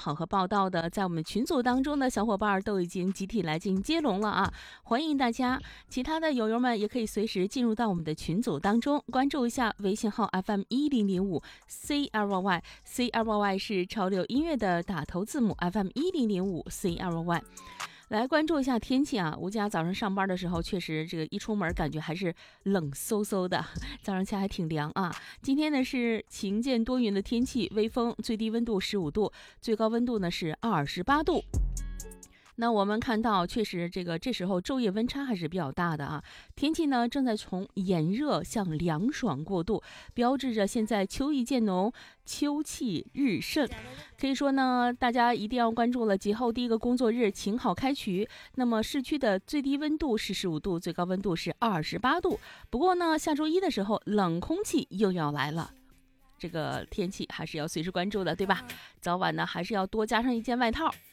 好和报道的，在我们群组当中的小伙伴都已经集体来进行接龙了啊！欢迎大家，其他的友友们也可以随时进入到我们的群组当中，关注一下微信号 FM1005 CRY，CRY 是潮流音乐的打头字母 FM1005 CRY。来关注一下天气啊！吴佳早上上班的时候，确实这个一出门感觉还是冷飕飕的，早上起来还挺凉啊。今天呢是晴间多云的天气，微风，最低温度15度，最高温度呢是28度。那我们看到，确实这时候昼夜温差还是比较大的啊。天气呢正在从炎热向凉爽过渡，标志着现在秋意渐浓，秋气日盛。可以说呢，大家一定要关注了，节后第一个工作日晴好开局。那么市区的最低温度是15度，最高温度是28度。不过呢，下周一的时候冷空气又要来了。这个天气还是要随时关注的，对吧？早晚呢还是要多加上一件外套。